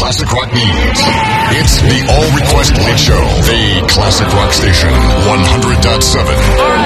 classic rock needs. It's the All Request Late Show. The Classic Rock Station 100.7.